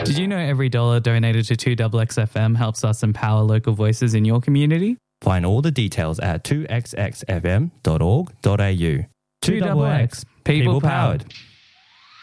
Did you know every dollar donated to 2XXFM helps us empower local voices in your community? Find all the details at 2xxfm.org.au. 2XX, people powered.